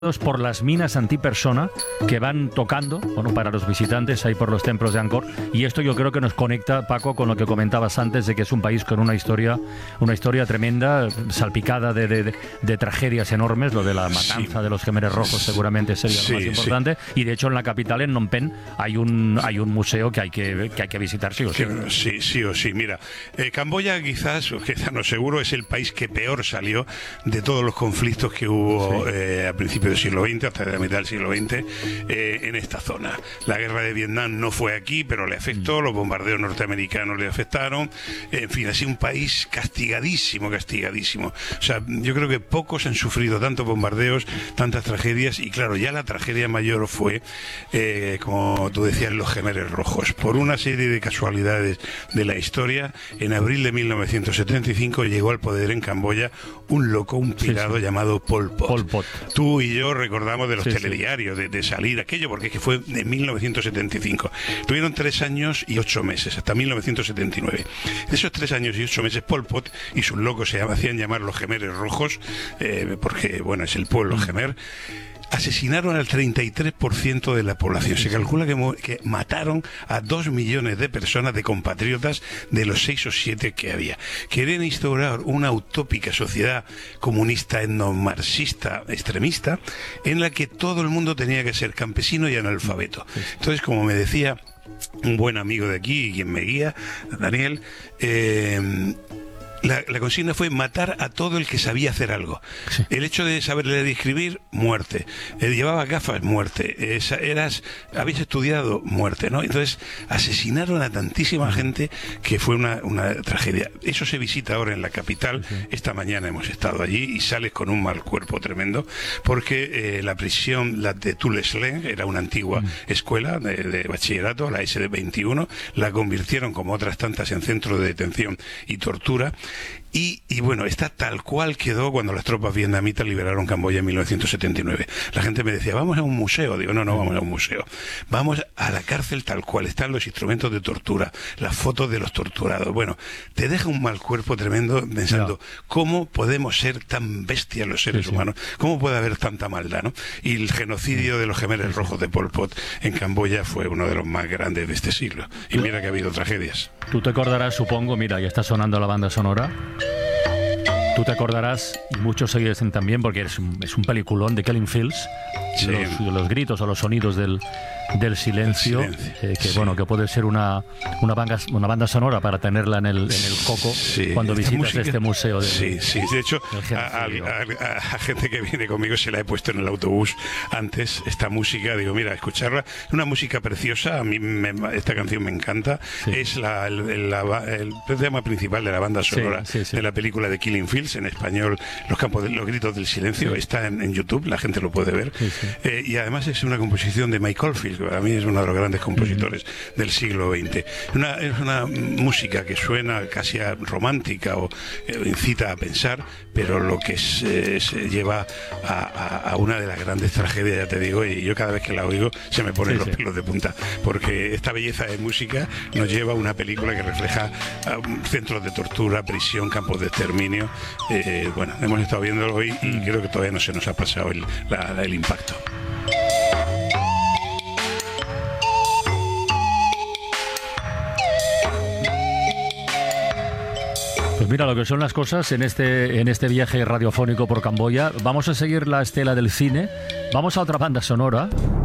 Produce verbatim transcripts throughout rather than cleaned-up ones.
por las minas antipersona que van tocando, bueno, para los visitantes ahí por los templos de Angkor, y esto yo creo que nos conecta, Paco, con lo que comentabas antes de que es un país con una historia una historia tremenda, salpicada de, de, de tragedias enormes. Lo de la matanza sí. de los Khmeres Rojos seguramente sería sí, lo más importante, sí. y de hecho en la capital, en Phnom Penh, hay un hay un museo que hay que, que hay que visitar sí o sí. Sí, sí o sí. Mira, eh, Camboya quizás, o quizás no seguro, es el país que peor salió de todos los conflictos que hubo sí. eh, a principios del siglo veinte, hasta la mitad del siglo veinte, eh, en esta zona. La guerra de Vietnam no fue aquí, pero le afectó, los bombardeos norteamericanos le afectaron, en fin, ha sido un país castigadísimo, castigadísimo. O sea, yo creo que pocos han sufrido tantos bombardeos, tantas tragedias, y claro, ya la tragedia mayor fue, eh, como tú decías, los Khmeres Rojos. Por una serie de casualidades de la historia, en abril de mil novecientos setenta y cinco llegó al poder en Camboya un loco, un pirado sí, sí. llamado Pol Pot. Pol Pot. Tú y yo recordamos de los sí, telediarios, sí. de, de salir aquello, porque es que fue en mil novecientos setenta y cinco. Tuvieron tres años y ocho meses, hasta mil novecientos setenta y nueve. De esos tres años y ocho meses, Pol Pot y sus locos se hacían llamar los Khmeres Rojos, eh, porque, bueno, es el pueblo mm. Khmer. Asesinaron al treinta y tres por ciento de la población. Se calcula que, que mataron a dos millones de personas, de compatriotas, de los seis o siete que había. Querían instaurar una utópica sociedad comunista, etnomarxista, extremista, en la que todo el mundo tenía que ser campesino y analfabeto. Entonces, como me decía un buen amigo de aquí, quien me guía, Daniel, eh... La, la consigna fue matar a todo el que sabía hacer algo. Sí. El hecho de saber leer y escribir, muerte. Eh, llevaba gafas, muerte. Eh, eras, habías estudiado, muerte, ¿no? Entonces asesinaron a tantísima gente que fue una, una tragedia. Eso se visita ahora en la capital. Sí. Esta mañana hemos estado allí y sales con un mal cuerpo tremendo, porque eh, la prisión, la de Tuleslen, era una antigua mm. escuela de, de bachillerato, la ese de veintiuno, la convirtieron, como otras tantas, en centro de detención y tortura. Y, y bueno, está tal cual quedó cuando las tropas vietnamitas liberaron Camboya en mil novecientos setenta y nueve. La gente me decía, vamos a un museo. Digo, no, no vamos a un museo. Vamos a la cárcel tal cual. Están los instrumentos de tortura, las fotos de los torturados. Bueno, te deja un mal cuerpo tremendo pensando, no. ¿cómo podemos ser tan bestias los seres sí, sí. humanos? ¿Cómo puede haber tanta maldad, no? Y el genocidio de los Khmeres Rojos de Pol Pot en Camboya fue uno de los más grandes de este siglo. Y mira que ha habido tragedias. Tú te acordarás, supongo, mira, ya está sonando la banda sonora. Tú te acordarás, y muchos se dicen también, porque es un, es un peliculón de Killing Fields, sí. los, los gritos o los sonidos del, del silencio, silencio. Eh, que sí. bueno, que puede ser una, una, banda, una banda sonora para tenerla en el, en el coco sí. cuando visitas música, este museo. De, sí, sí, de hecho, a, a, a, a gente que viene conmigo se la he puesto en el autobús antes, esta música, digo, mira, escucharla, es una música preciosa, a mí me, esta canción me encanta, sí. es la, el, la, el, el tema principal de la banda sonora sí, sí, sí. de la película de Killing Fields, en español, Los campos de, los gritos del silencio, sí. está en, en YouTube, la gente lo puede ver, sí, sí. Eh, y además es una composición de Mike Oldfield, que para mí es uno de los grandes compositores mm. del siglo veinte. Una, es una música que suena casi a romántica o eh, incita a pensar, pero lo que se, se lleva a, a, a una de las grandes tragedias, ya te digo, y yo cada vez que la oigo se me ponen sí, los sí. pelos de punta, porque esta belleza de música nos lleva a una película que refleja um, centros de tortura, prisión, campos de exterminio. Eh, bueno, hemos estado viéndolo hoy y mm. creo que todavía no se nos ha pasado el, la, el impacto. Pues mira lo que son las cosas en este, en este viaje radiofónico por Camboya. Vamos a seguir la estela del cine. Vamos a otra banda sonora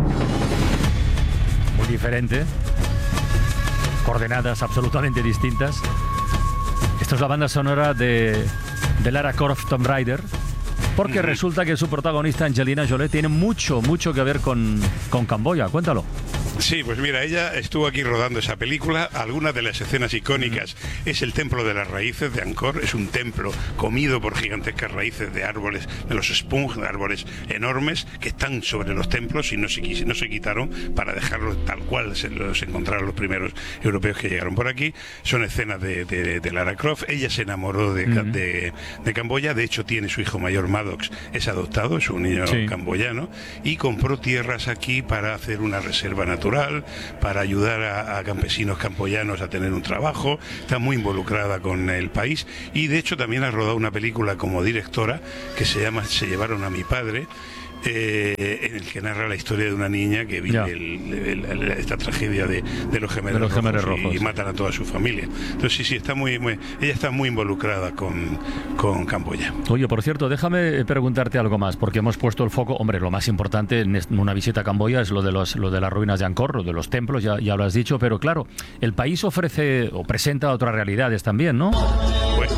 muy diferente, coordenadas absolutamente distintas. Esta es la banda sonora de, de Lara Croft Tomb Raider, porque mm-hmm. resulta que su protagonista, Angelina Jolie, tiene mucho, mucho que ver con, con Camboya. Cuéntalo. Sí, pues mira, ella estuvo aquí rodando esa película. Algunas de las escenas icónicas mm. es el Templo de las Raíces de Angkor. Es un templo comido por gigantescas raíces de árboles, de los spung, de árboles enormes que están sobre los templos y no se, no se quitaron para dejarlos tal cual se los encontraron los primeros europeos que llegaron por aquí. Son escenas de, de, de Lara Croft. Ella se enamoró de, mm. de, de Camboya. De hecho, tiene su hijo mayor, Maddox, es adoptado, es un niño sí. camboyano, y compró tierras aquí para hacer una reserva natural, para ayudar a, a campesinos camboyanos a tener un trabajo. Está muy involucrada con el país y de hecho también ha rodado una película como directora que se llama Se llevaron a mi padre, eh, en el que narra la historia de una niña que vive el, el, el, esta tragedia de, de los gemelos, de los gemelos rojos, rojos y, y matan a toda su familia. Entonces sí, sí, está muy, muy ella está muy involucrada con, con Camboya. Oye, por cierto, déjame preguntarte algo más, porque hemos puesto el foco, hombre, lo más importante en una visita a Camboya es lo de los lo de las ruinas de Angkor, lo de los templos, ya, ya lo has dicho, pero claro, el país ofrece o presenta otras realidades también, ¿no? Bueno.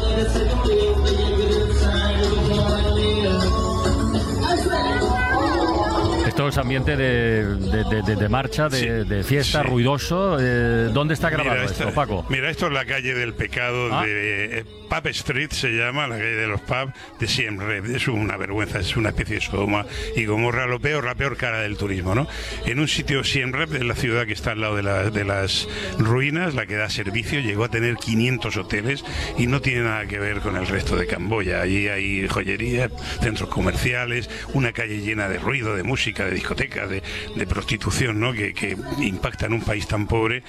Esto es ambiente de, de, de, de marcha, de, sí, de fiesta, sí. ruidoso. Eh, ¿Dónde está grabado mira esta, esto, Paco? Mira, esto es la calle del pecado, ah. de eh, Pub Street se llama, la calle de los pubs de Siem Reap. Es una vergüenza, es una especie de Sodoma y Gomorra, lo peor, la peor cara del turismo, ¿no? En un sitio, Siem Reap, en la ciudad que está al lado de, la, de las ruinas, la que da servicio, llegó a tener quinientos hoteles y no tiene nada que ver con el resto de Camboya. Allí hay joyería, centros comerciales, una calle llena de ruido, de música, de discotecas, de, de prostitución, ¿no? Que, que impacta en un país tan pobre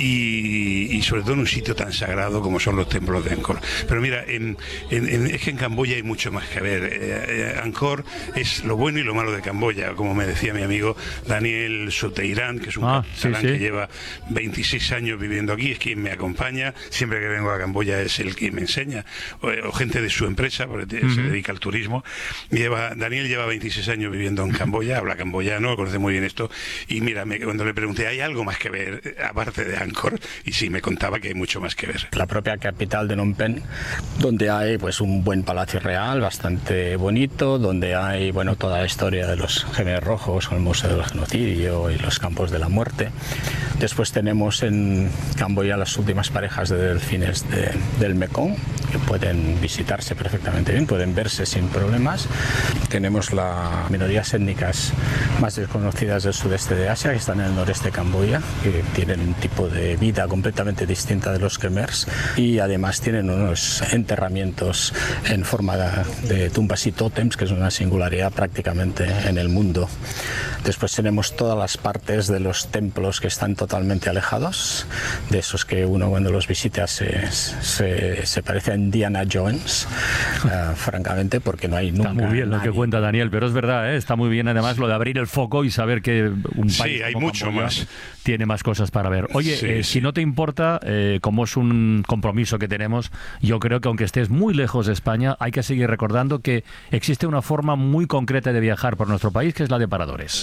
y, y sobre todo en un sitio tan sagrado como son los templos de Angkor. Pero mira, en, en, en, es que en Camboya hay mucho más que ver. Eh, eh, Angkor es lo bueno y lo malo de Camboya, como me decía mi amigo Daniel Soteirán, que es un ah, catalán sí, sí. que lleva veintiséis años viviendo aquí, es quien me acompaña, siempre que vengo a Camboya es el que me enseña, o, o gente de su empresa, porque uh-huh. se dedica al turismo. Lleva, Daniel lleva veintiséis años viviendo en Camboya, habla camboyano, conoce muy bien esto, y mira, me, cuando le pregunté, ¿hay algo más que ver aparte de Angkor? Y sí, me contaba que hay mucho más que ver. La propia capital de Phnom Penh, donde hay pues un buen palacio real, bastante bonito, donde hay bueno toda la historia de los gemelos rojos, el museo del genocidio y los campos de la muerte. Después tenemos en Camboya las últimas parejas de delfines de, del Mekong, que pueden visitarse perfectamente bien, pueden verse sin problemas. Tenemos las minorías étnicas más desconocidas del sudeste de Asia, que están en el noreste de Camboya, que tienen un tipo de vida completamente distinta de los khmers y además tienen unos enterramientos en forma de, de tumbas y tótems, que es una singularidad prácticamente en el mundo. Después tenemos todas las partes de los templos que están totalmente alejados, de esos que uno cuando los visita se, se, se parece a Indiana Jones, uh, francamente, porque no hay nunca. Está muy bien nadie. Lo que cuenta Daniel, pero es verdad, ¿eh? Está muy bien además lo de abrir el foco y saber que un país sí, hay como mucho Camboya más. Tiene más cosas para ver. Oye, sí, eh, sí. si no te importa, eh, como es un compromiso que tenemos, yo creo que aunque estés muy lejos de España, hay que seguir recordando que existe una forma muy concreta de viajar por nuestro país, que es la de paradores.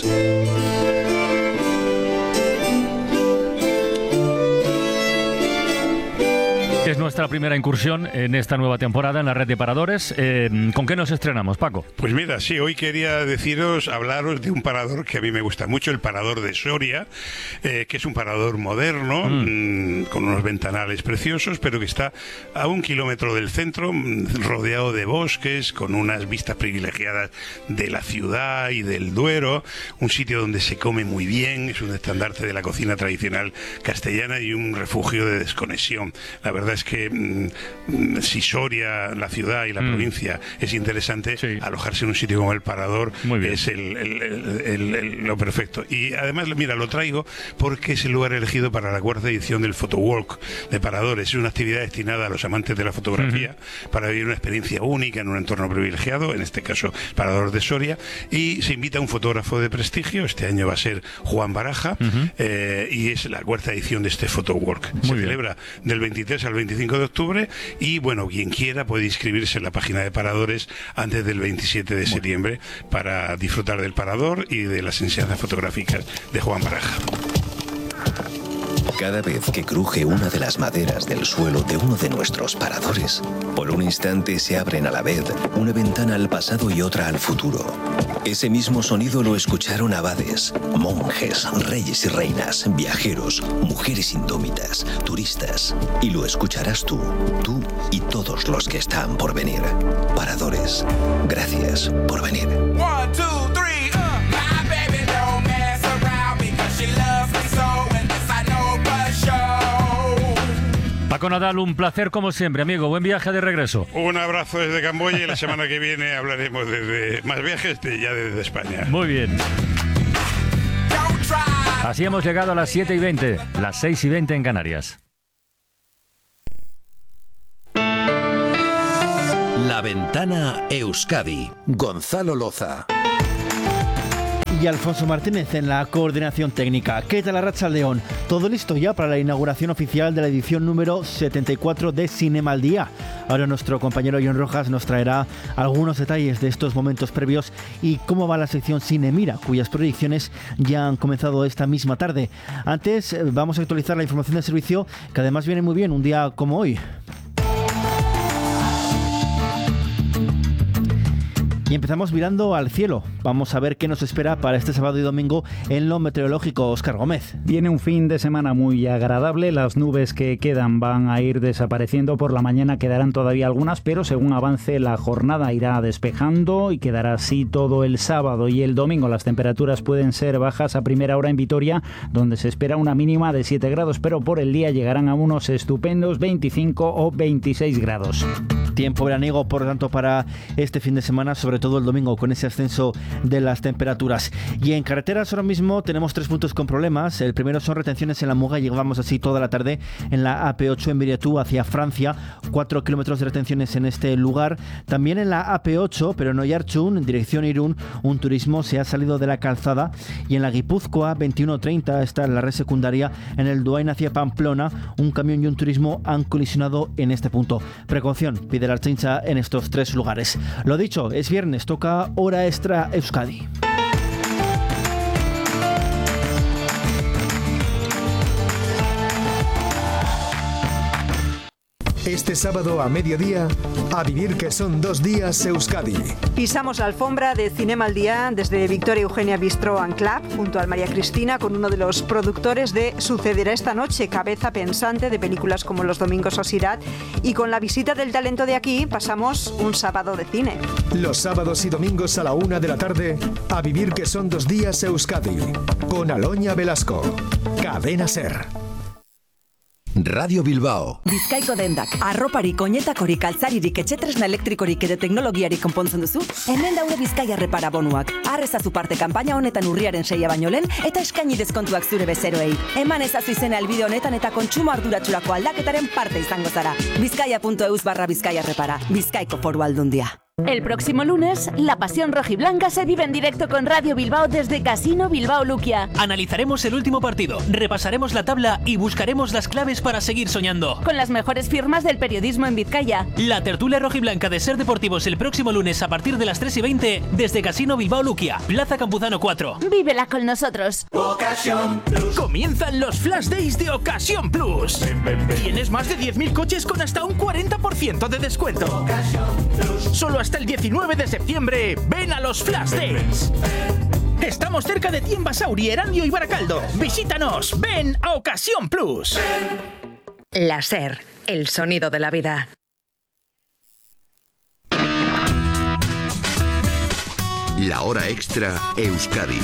Es nuestra primera incursión en esta nueva temporada en la red de paradores. Eh, ¿Con qué nos estrenamos, Paco? Pues mira, sí, hoy quería deciros, hablaros de un parador que a mí me gusta mucho, el parador de Soria, eh, que es un parador moderno, mm. Mmm, con unos ventanales preciosos, pero que está a un kilómetro del centro, rodeado de bosques, con unas vistas privilegiadas de la ciudad y del Duero, un sitio donde se come muy bien, es un estandarte de la cocina tradicional castellana y un refugio de desconexión. La verdad es que mmm, si Soria, la ciudad y la mm. provincia es interesante, sí. alojarse en un sitio como el Parador es el, el, el, el, el, lo perfecto. Y además, mira, lo traigo porque es el lugar elegido para la cuarta edición del Photowalk de Paradores. Es una actividad destinada a los amantes de la fotografía mm-hmm. para vivir una experiencia única en un entorno privilegiado, en este caso Parador de Soria, y se invita a un fotógrafo de prestigio. Este año va a ser Juan Baraja, mm-hmm. eh, y es la cuarta edición de este Photowalk. Muy se bien. Celebra del veintitrés al veinticinco de octubre y bueno, quien quiera puede inscribirse en la página de Paradores antes del veintisiete de septiembre para disfrutar del Parador y de las enseñanzas fotográficas de Juan Baraja. Cada vez que cruje una de las maderas del suelo de uno de nuestros paradores, por un instante se abren a la vez una ventana al pasado y otra al futuro. Ese mismo sonido lo escucharon abades, monjes, reyes y reinas, viajeros, mujeres indómitas, turistas. Y lo escucharás tú, tú y todos los que están por venir. Paradores, gracias por venir. One, two, three, uh, my baby don't mess around because she loves me so. Paco Nadal, un placer como siempre, amigo. Buen viaje de regreso. Un abrazo desde Camboya y la semana que viene hablaremos de más viajes de, ya desde España. Muy bien. Así hemos llegado a las siete y veinte, las seis y veinte en Canarias. La Ventana Euskadi. Gonzalo Loza. y Alfonso Martínez en la coordinación técnica. ¿Qué tal, Arratsaldeon? Todo listo ya para la inauguración oficial de la edición número setenta y cuatro de Cinema al Día. Ahora nuestro compañero Jon Rojas nos traerá algunos detalles de estos momentos previos y cómo va la sección Cine Mira, cuyas proyecciones ya han comenzado esta misma tarde. Antes vamos a actualizar la información de servicio, que además viene muy bien un día como hoy. Y empezamos mirando al cielo. Vamos a ver qué nos espera para este sábado y domingo en lo meteorológico. Óscar Gómez. Viene un fin de semana muy agradable. Las nubes que quedan van a ir desapareciendo. Por la mañana quedarán todavía algunas, pero según avance la jornada irá despejando y quedará así todo el sábado y el domingo. Las temperaturas pueden ser bajas a primera hora en Vitoria, donde se espera una mínima de siete grados, pero por el día llegarán a unos estupendos veinticinco o veintiséis grados. Tiempo veraniego, por lo tanto, para este fin de semana, sobre todo el domingo, con ese ascenso de las temperaturas. Y en carreteras ahora mismo tenemos tres puntos con problemas. El primero son retenciones en la Muga, llevamos así toda la tarde en la A P ocho en Viriatú hacia Francia, cuatro kilómetros de retenciones en este lugar. También en la A P ocho, pero en Oiartzun, en dirección Irún, un turismo se ha salido de la calzada. Y en la Guipúzcoa veintiuno treinta, está en la red secundaria, en el Duain hacia Pamplona, un camión y un turismo han colisionado en este punto. Precaución, pide la Ertzaintza en estos tres lugares. Lo dicho, es viernes, toca Hora Extra Euskadi. Este sábado a mediodía, a vivir que son dos días Euskadi. Pisamos la alfombra de Cinema al Día desde Victoria Eugenia Bistro and Club, junto al María Cristina, con uno de los productores de Sucederá esta noche, cabeza pensante de películas como Los Domingos o Sirat, y con la visita del talento de aquí pasamos un sábado de cine. Los sábados y domingos a la una de la tarde, a vivir que son dos días Euskadi, con Aloña Velasco. Cadena SER. Radio Bilbao. Bizkaiko dendak, arroparik, oinetakorik, altzaririk, etxetresna elektrikorik edo teknologiarik konpontzen duzu? Hemen daude Bizkaia Repara bonuak. Arrezazu parte kanpaina honetan urriaren seia baino lehen eta eskaini deskontuak zure bezeroei. Eman ezazu izena elbide honetan eta kontsumo arduratsurako aldaketaren parte izango zara. Bizkaia.eus barra Bizkaia Repara. Bizkaiko Foru Aldundia. El próximo lunes, la pasión rojiblanca se vive en directo con Radio Bilbao desde Casino Bilbao Luquia. Analizaremos el último partido, repasaremos la tabla y buscaremos las claves para seguir soñando. Con las mejores firmas del periodismo en Vizcaya. La tertulia rojiblanca de Ser Deportivos el próximo lunes a partir de las tres y veinte desde Casino Bilbao Luquia, Plaza Campuzano cuatro. Vívela con nosotros. Ocasión Plus. Comienzan los Flash Days de Ocasión Plus. Ven, ven, ven. Tienes más de diez mil coches con hasta un cuarenta por ciento de descuento. Ocasión Plus. Solo hasta el diecinueve de septiembre, ven a los Flash Days. Estamos cerca de ti en Basauri, Erandio y Baracaldo. Visítanos, ven a Ocasión Plus. La SER, el sonido de la vida. La hora extra Euskadi.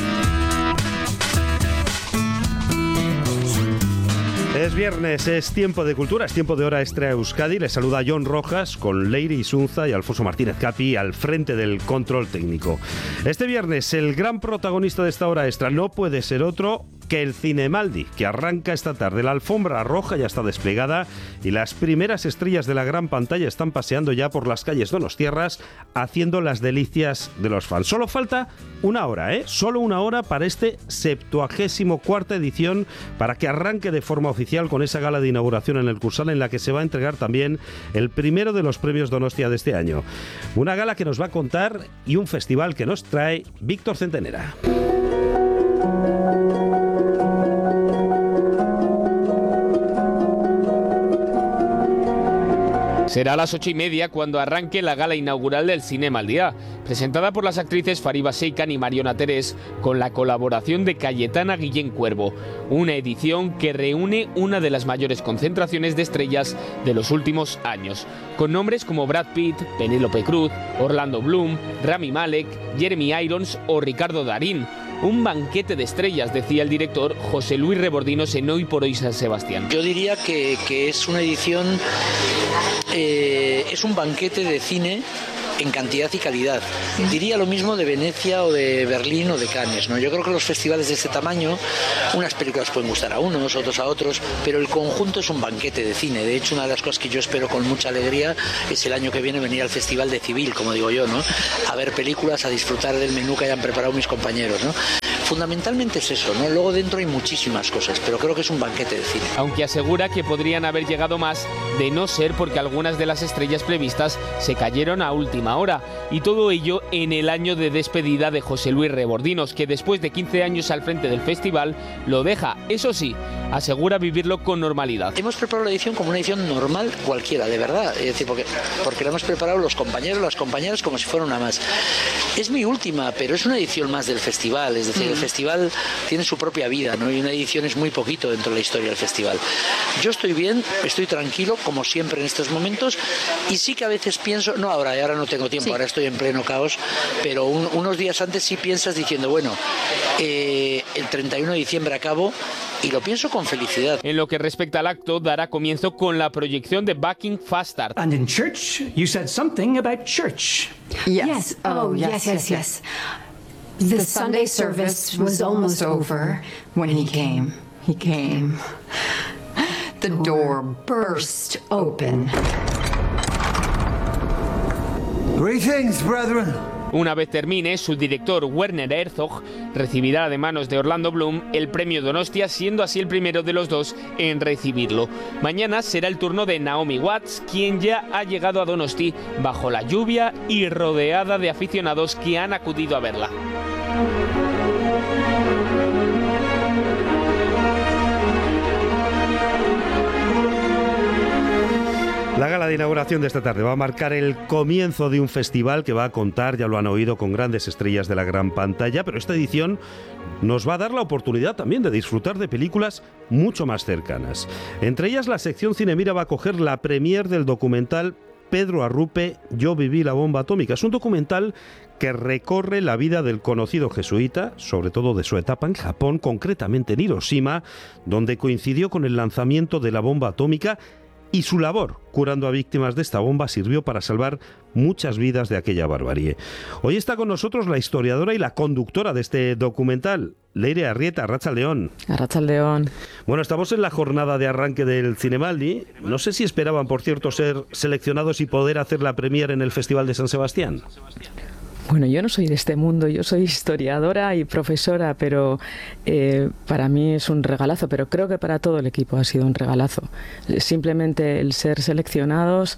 Es viernes, es tiempo de cultura, es tiempo de Hora Extra Euskadi. Les saluda Jon Rojas con Leire Isunza y Alfonso Martínez Capi al frente del control técnico. Este viernes el gran protagonista de esta Hora Extra no puede ser otro que el Cinemaldi, que arranca esta tarde. La alfombra roja ya está desplegada y las primeras estrellas de la gran pantalla están paseando ya por las calles donostiarras haciendo las delicias de los fans. Solo falta una hora, ¿eh? Solo una hora para este septuagésimo cuarta edición, para que arranque de forma oficial con esa gala de inauguración en el Cursal, en la que se va a entregar también el primero de los premios Donostia de este año. Una gala que nos va a contar y un festival que nos trae Víctor Centenera. Será a las ocho y media cuando arranque la gala inaugural del Cinema al Día, presentada por las actrices Fariba Seikan y Mariona Terés, con la colaboración de Cayetana Guillén Cuervo. Una edición que reúne una de las mayores concentraciones de estrellas de los últimos años, con nombres como Brad Pitt, Penélope Cruz, Orlando Bloom, Rami Malek, Jeremy Irons o Ricardo Darín. Un banquete de estrellas, decía el director José Luis Rebordinos en Hoy por Hoy San Sebastián. Yo diría que, que es una edición, eh, es un banquete de cine en cantidad y calidad. Diría lo mismo de Venecia o de Berlín o de Cannes, ¿no? Yo creo que los festivales de este tamaño, unas películas pueden gustar a unos, otros a otros, pero el conjunto es un banquete de cine. De hecho, una de las cosas que yo espero con mucha alegría es el año que viene venir al Festival de Civil, como digo yo, ¿no? A ver películas, a disfrutar del menú que hayan preparado mis compañeros, ¿no? fundamentalmente es eso, ¿no? Luego dentro hay muchísimas cosas, pero creo que es un banquete de cine. Aunque asegura que podrían haber llegado más de no ser porque algunas de las estrellas previstas se cayeron a última hora. Y todo ello en el año de despedida de José Luis Rebordinos, que después de quince años al frente del festival lo deja. Eso sí, asegura vivirlo con normalidad. Hemos preparado la edición como una edición normal cualquiera, de verdad. Es decir, porque, porque la hemos preparado los compañeros, las compañeras como si fuera una más. Es mi última, pero es una edición más del festival. Es decir, mm. el festival tiene su propia vida, ¿no? Y una edición es muy poquito dentro de la historia del festival. Yo estoy bien, estoy tranquilo, como siempre en estos momentos, y sí que a veces pienso, no ahora, ahora no tengo tiempo, sí. ahora estoy en pleno caos, pero un, unos días antes sí piensas diciendo, bueno, eh, el treinta y uno de diciembre acabo, y lo pienso con felicidad. En lo que respecta al acto, dará comienzo con la proyección de Backing Fast Start. And in church, you said something about church. Yes. yes. Oh, yes, yes, yes. The Sunday service was almost over when he came. He came. The door burst open. Greetings, brethren. Una vez termine, su director Werner Herzog recibirá de manos de Orlando Bloom el premio Donostia, siendo así el primero de los dos en recibirlo. Mañana será el turno de Naomi Watts, quien ya ha llegado a Donosti bajo la lluvia y rodeada de aficionados que han acudido a verla. La gala de inauguración de esta tarde va a marcar el comienzo de un festival que va a contar, ya lo han oído, con grandes estrellas de la gran pantalla, pero esta edición nos va a dar la oportunidad también de disfrutar de películas mucho más cercanas. Entre ellas, la sección Cinemira va a coger la premier del documental Pedro Arrupe, Yo viví la bomba atómica. Es un documental que recorre la vida del conocido jesuita, sobre todo de su etapa en Japón, concretamente en Hiroshima, donde coincidió con el lanzamiento de la bomba atómica, y su labor curando a víctimas de esta bomba sirvió para salvar muchas vidas de aquella barbarie. Hoy está con nosotros la historiadora y la conductora de este documental, Leire Arrieta. Arratsaldeon. Arratsaldeon. Bueno, estamos en la jornada de arranque del Zinemaldi. No sé si esperaban, por cierto, ser seleccionados y poder hacer la premier en el Festival de San Sebastián. Bueno, yo no soy de este mundo, yo soy historiadora y profesora, pero eh, para mí es un regalazo, pero creo que para todo el equipo ha sido un regalazo. Simplemente el ser seleccionados,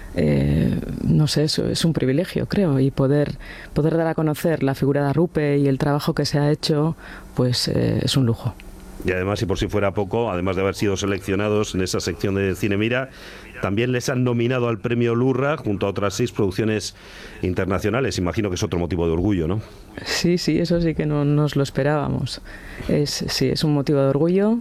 eh, no sé, eso es un privilegio, creo, y poder, poder dar a conocer la figura de Arrupe y el trabajo que se ha hecho, pues eh, es un lujo. Y además, y por si fuera poco, además de haber sido seleccionados en esa sección de Cinemira, también les han nominado al premio Lurra junto a otras seis producciones internacionales. Imagino que es otro motivo de orgullo, ¿no? Sí, sí, eso sí que no nos lo esperábamos. Es, sí, es un motivo de orgullo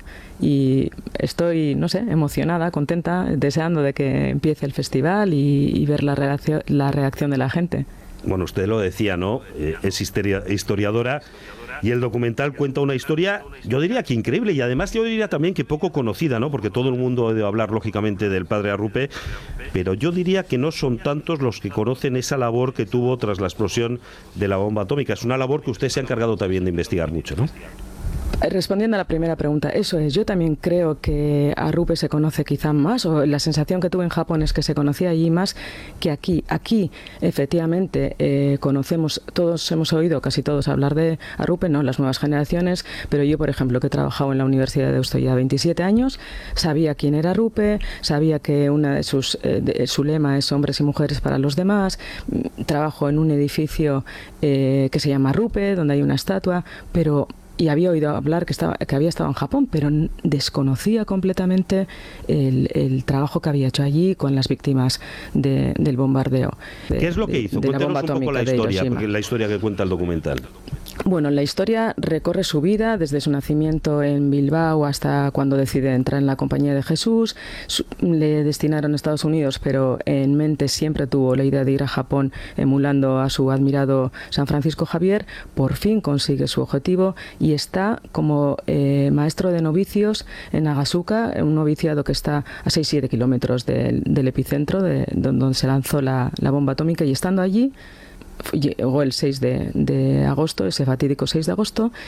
y estoy, no sé, emocionada, contenta, deseando de que empiece el festival y, y ver la reacción, la reacción de la gente. Bueno, usted lo decía, ¿no? Eh, es historiadora. Y el documental cuenta una historia, yo diría que increíble, y además yo diría también que poco conocida, ¿no? Porque todo el mundo debe hablar, lógicamente, del padre Arrupe, pero yo diría que no son tantos los que conocen esa labor que tuvo tras la explosión de la bomba atómica. Es una labor que usted se ha encargado también de investigar mucho, ¿no? Respondiendo a la primera pregunta, eso es, yo también creo que Arrupe se conoce quizá más, o la sensación que tuve en Japón es que se conocía allí más que aquí. Aquí, efectivamente, eh, conocemos, todos hemos oído, casi todos, hablar de Arrupe, ¿no? Las nuevas generaciones, pero yo, por ejemplo, que he trabajado en la Universidad de Deusto ya veintisiete años, sabía quién era Arrupe, sabía que una de sus, eh, de, su lema es hombres y mujeres para los demás, trabajo en un edificio eh, que se llama Arrupe, donde hay una estatua, pero... Y había oído hablar que estaba que había estado en Japón, pero desconocía completamente el, el trabajo que había hecho allí con las víctimas de, del bombardeo. De, ¿Qué es lo que hizo? De, de Cuéntanos un poco la historia, porque la historia que cuenta el documental. Bueno, la historia recorre su vida desde su nacimiento en Bilbao hasta cuando decide entrar en la Compañía de Jesús. Su, le destinaron a Estados Unidos, pero en mente siempre tuvo la idea de ir a Japón emulando a su admirado San Francisco Javier. Por fin consigue su objetivo y está como eh, maestro de novicios en Nagasuka, un noviciado que está a seis siete kilómetros del, del epicentro de, de donde se lanzó la, la bomba atómica, y estando allí llegó el seis de agosto, ese fatídico seis de agosto,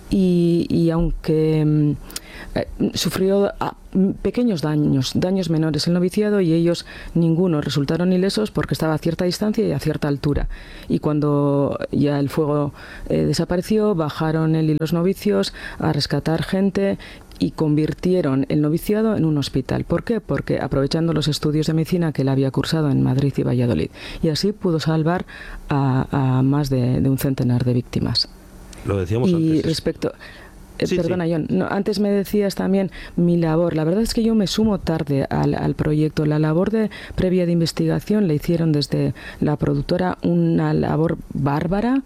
y, y aunque eh, sufrió ah, pequeños daños, daños menores el noviciado, y ellos ninguno resultaron ilesos porque estaba a cierta distancia y a cierta altura. Y cuando ya el fuego eh, desapareció, bajaron él y los novicios a rescatar gente y convirtieron el noviciado en un hospital. ¿Por qué? Porque aprovechando los estudios de medicina que él había cursado en Madrid y Valladolid. Y así pudo salvar a, a más de, de un centenar de víctimas. Lo decíamos y antes. Y respecto... Eh, sí, perdona, sí. John, no, antes me decías también mi labor. La verdad es que yo me sumo tarde al, al proyecto. La labor de previa de investigación la hicieron desde la productora, una labor bárbara,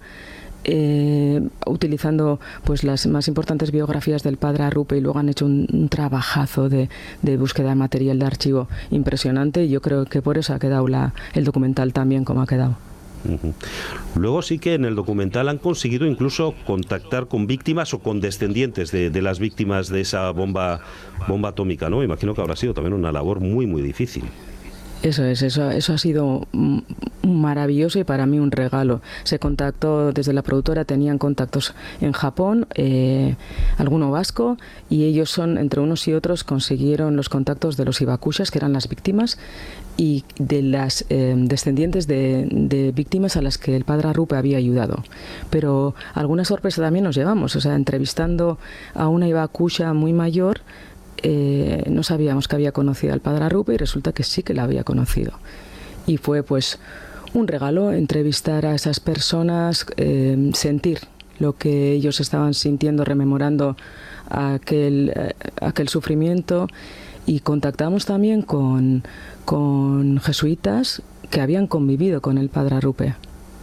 Eh, utilizando pues las más importantes biografías del padre Arrupe, y luego han hecho un, un trabajazo de, de búsqueda de material de archivo impresionante, y yo creo que por eso ha quedado la, el documental también como ha quedado. Uh-huh. Luego sí que en el documental han conseguido incluso contactar con víctimas o con descendientes de, de las víctimas de esa bomba, bomba atómica, ¿no? Imagino que habrá sido también una labor muy muy difícil. Eso es, eso, eso ha sido maravilloso y para mí un regalo. Se contactó desde la productora, tenían contactos en Japón, eh, alguno vasco, y ellos son, entre unos y otros, consiguieron los contactos de los hibakushas, que eran las víctimas, y de las eh, descendientes de, de víctimas a las que el padre Arrupe había ayudado. Pero alguna sorpresa también nos llevamos, o sea, entrevistando a una hibakusha muy mayor, Eh, no sabíamos que había conocido al padre Arrupe, y resulta que sí que la había conocido. Y fue pues un regalo entrevistar a esas personas, eh, sentir lo que ellos estaban sintiendo, rememorando aquel, eh, aquel sufrimiento. Y contactamos también con, con jesuitas que habían convivido con el padre Arrupe.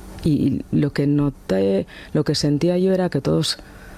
Y lo que noté, lo que sentía yo era que todos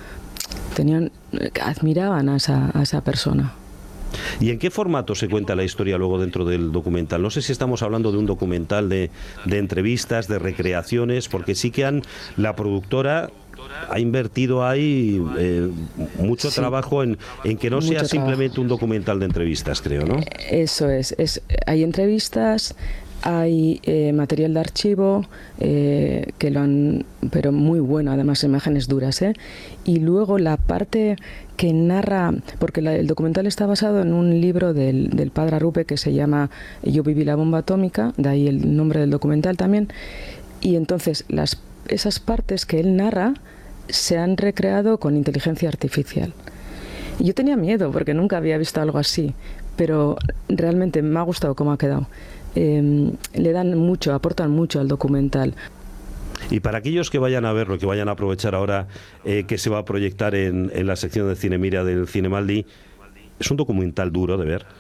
tenían, admiraban a esa, a esa persona. ¿Y en qué formato se cuenta la historia luego dentro del documental? No sé si estamos hablando de un documental de, de entrevistas, de recreaciones, porque sí que han, la productora ha invertido ahí eh, mucho sí. trabajo en, en que no mucho sea simplemente trabajo. Un documental de entrevistas, creo, ¿no? Eso es, es hay entrevistas, hay eh, material de archivo eh, que lo han, pero muy bueno, además imágenes duras, ¿eh? Y luego la parte que narra, porque la, el documental está basado en un libro del, del padre Arrupe que se llama Yo viví la bomba atómica, de ahí el nombre del documental también, y entonces las, esas partes que él narra se han recreado con inteligencia artificial. Y yo tenía miedo porque nunca había visto algo así, pero realmente me ha gustado cómo ha quedado. Eh, le dan mucho, aportan mucho al documental. Y para aquellos que vayan a verlo, que vayan a aprovechar ahora eh, que se va a proyectar en, en la sección de Cine Mira del Cinemaldi, ¿es un documental duro de ver?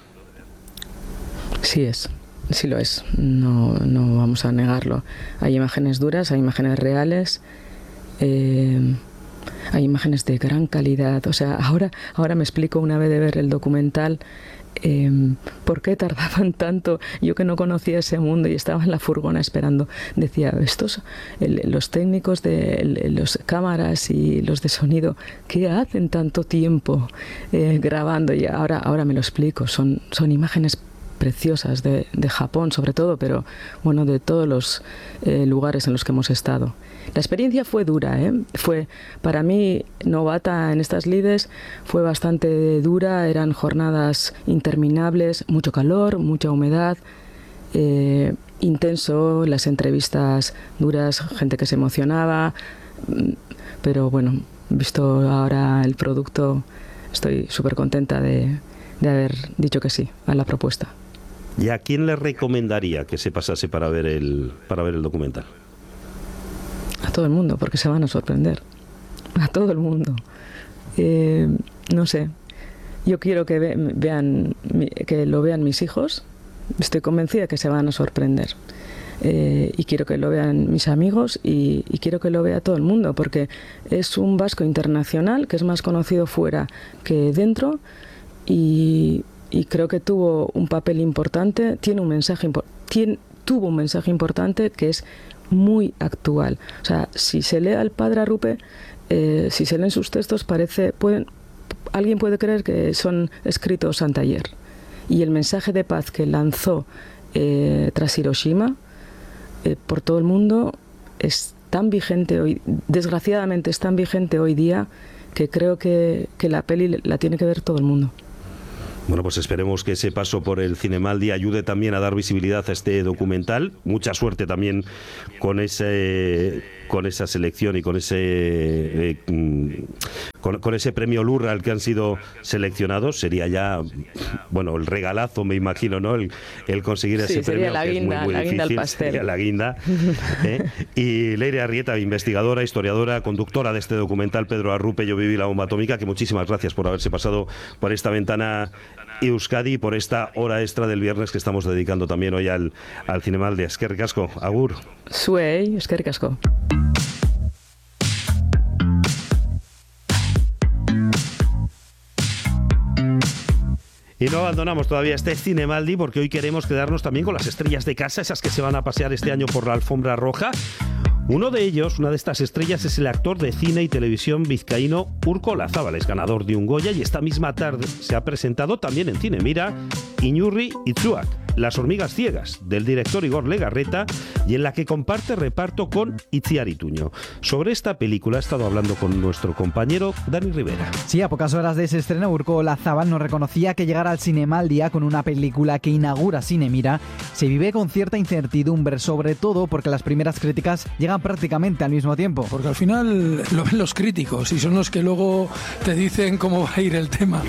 Sí es, sí lo es, no, no vamos a negarlo. Hay imágenes duras, hay imágenes reales, eh, hay imágenes de gran calidad. O sea, ahora, ahora me explico una vez de ver el documental Eh, ¿por qué tardaban tanto? Yo que no conocía ese mundo y estaba en la furgona esperando, decía, estos el, los técnicos de el, los cámaras y los de sonido, ¿qué hacen tanto tiempo eh, grabando? Y ahora, ahora me lo explico, son, son imágenes preciosas de, de Japón sobre todo, pero bueno, de todos los eh, lugares en los que hemos estado. La experiencia fue dura, ¿eh? Fue, para mí, novata en estas lides, fue bastante dura, eran jornadas interminables, mucho calor, mucha humedad, eh, intenso, las entrevistas duras, gente que se emocionaba, pero bueno, visto ahora el producto, estoy súper contenta de, de haber dicho que sí a la propuesta. ¿Y a quién le recomendaría que se pasase para ver el, para ver el documental? A todo el mundo, porque se van a sorprender. A todo el mundo. Eh, no sé. Yo quiero que ve, vean, que lo vean mis hijos. Estoy convencida que se van a sorprender. Eh, y quiero que lo vean mis amigos y, y quiero que lo vea todo el mundo, porque es un vasco internacional que es más conocido fuera que dentro, y, y creo que tuvo un papel importante, tiene un mensaje tiene, tuvo un mensaje importante que es muy actual. O sea, si se lee al padre Arrupe, eh, si se leen sus textos, parece, pueden, alguien puede creer que son escritos anteayer. Y el mensaje de paz que lanzó eh, tras Hiroshima eh, por todo el mundo es tan vigente hoy, desgraciadamente es tan vigente hoy día, que creo que, que la peli la tiene que ver todo el mundo. Bueno, pues esperemos que ese paso por el Cinemaldi ayude también a dar visibilidad a este documental. Mucha suerte también con ese, con esa selección y con ese eh, con, con ese premio Lurra al que han sido seleccionados. Sería ya, bueno, el regalazo, me imagino, ¿no? El, el conseguir sí, ese premio, la que guinda, es muy, muy la difícil. Guinda al pastel. Sería la guinda. ¿eh? Y Leire Arrieta, investigadora, historiadora, conductora de este documental, Pedro Arrupe, Yo viví la bomba atómica, que muchísimas gracias por haberse pasado por esta ventana Euskadi, por esta hora extra del viernes que estamos dedicando también hoy al, al Cinemaldi. Eskerrik asko, agur. Zuei, eskerrik asko. Y no abandonamos todavía este Cinemaldi porque hoy queremos quedarnos también con las estrellas de casa, esas que se van a pasear este año por la alfombra roja. Uno de ellos, una de estas estrellas, es el actor de cine y televisión vizcaíno Urko Olazábal, es ganador de un Goya, y esta misma tarde se ha presentado también en Cinemira Iñurri Itzuak, Las hormigas ciegas, del director Igor Legarreta, y en la que comparte reparto con Itziar Ituño. Sobre esta película ha estado hablando con nuestro compañero Dani Rivera. Sí, a pocas horas de ese estreno, Urko Olazábal nos reconocía que llegar al Cinemaldi con una película que inaugura Cinemira se vive con cierta incertidumbre, sobre todo porque las primeras críticas llegan prácticamente al mismo tiempo. Porque al final lo ven los críticos y son los que luego te dicen cómo va a ir el tema.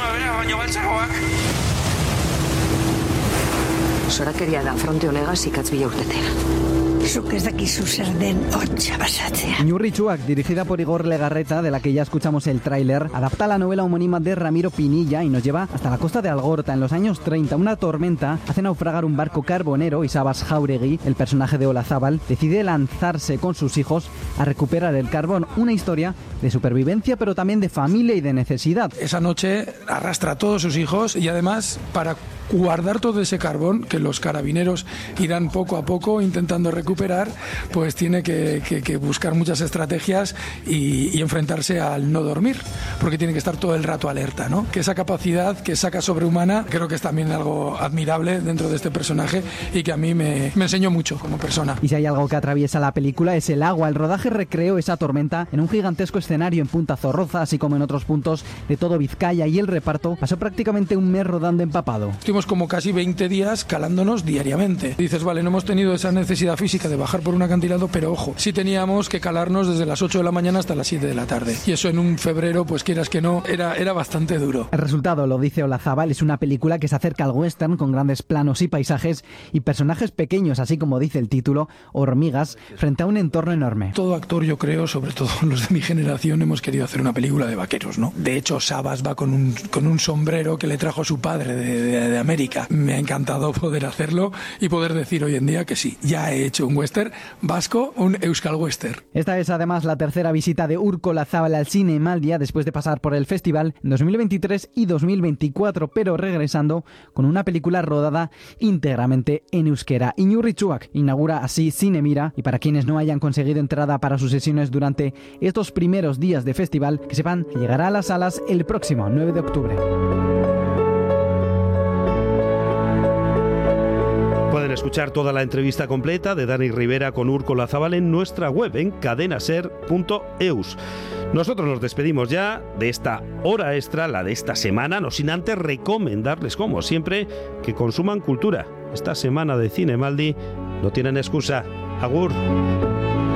Sorakeria da fronte honegaz ikatzbila urtetera. Zuk ez dakizu zer den hotxa basatzea. Iñurri Itzuak, dirigida por Igor Legarreta, de la que ya escuchamos el tráiler, adapta la novela homónima de Ramiro Pinilla y nos lleva hasta la costa de Algorta. En los años treinta, una tormenta hace naufragar un barco carbonero y Sabas Jauregui, el personaje de Olazábal, decide lanzarse con sus hijos a recuperar el carbón. Una historia de supervivencia, pero también de familia y de necesidad. Esa noche arrastra a todos sus hijos y además, para guardar todo ese carbón que los carabineros irán poco a poco intentando recuperar, pues tiene que, que, que buscar muchas estrategias y, y enfrentarse al no dormir, porque tiene que estar todo el rato alerta, ¿no? Que esa capacidad que saca sobrehumana creo que es también algo admirable dentro de este personaje y que a mí me, me enseñó mucho como persona. Y si hay algo que atraviesa la película es el agua. El rodaje recreó esa tormenta en un gigantesco escenario en Punta Zorroza, así como en otros puntos de todo Vizcaya, y el reparto pasó prácticamente un mes rodando empapado. Como casi veinte días calándonos diariamente. Dices, vale, no hemos tenido esa necesidad física de bajar por un acantilado, pero ojo, sí teníamos que calarnos desde las ocho de la mañana hasta las siete de la tarde. Y eso en un febrero, pues quieras que no, era, era bastante duro. El resultado, lo dice Olazábal, es una película que se acerca al western con grandes planos y paisajes y personajes pequeños, así como dice el título, hormigas, frente a un entorno enorme. Todo actor, yo creo, sobre todo los de mi generación, hemos querido hacer una película de vaqueros, ¿no? De hecho, Sabas va con un, con un sombrero que le trajo su padre de, de, de América. Me ha encantado poder hacerlo y poder decir hoy en día que sí, ya he hecho un western vasco, un Euskal Western. Esta es además la tercera visita de Urko Olazábal al Cinemaldi después de pasar por el festival en dos mil veintitrés y dos mil veinticuatro, pero regresando con una película rodada íntegramente en euskera. Iñurri Itzuak inaugura así Cinemira, y para quienes no hayan conseguido entrada para sus sesiones durante estos primeros días de festival, que sepan que llegará a las salas el próximo nueve de octubre. Pueden escuchar toda la entrevista completa de Dani Rivera con Urko Olazábal en nuestra web en cadenaser punto eus. Nosotros nos despedimos ya de esta hora extra, la de esta semana, no sin antes recomendarles, como siempre, que consuman cultura. Esta semana de Cinemaldi no tienen excusa. Agur.